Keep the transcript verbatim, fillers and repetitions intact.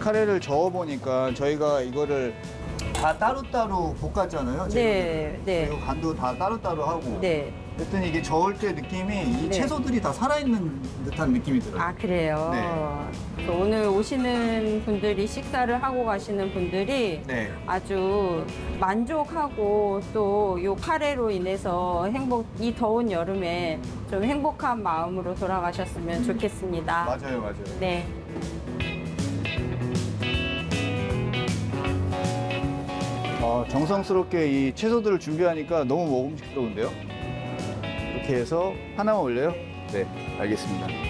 카레를 저어 보니까 저희가 이거를 다 따로따로 볶았잖아요. 네, 네. 그리고 간도 다 따로따로 하고. 네. 그랬더니 이게 저을 때 느낌이 이 네. 채소들이 다 살아있는 듯한 느낌이 들어요. 아, 그래요? 네. 그래서 오늘 오시는 분들이, 식사를 하고 가시는 분들이 네. 아주 만족하고 또 요 카레로 인해서 행복, 이 더운 여름에 좀 행복한 마음으로 돌아가셨으면 좋겠습니다. 맞아요, 맞아요. 네. 어, 정성스럽게 이 채소들을 준비하니까 너무 먹음직스러운데요? 이렇게 해서 하나만 올려요? 네, 알겠습니다.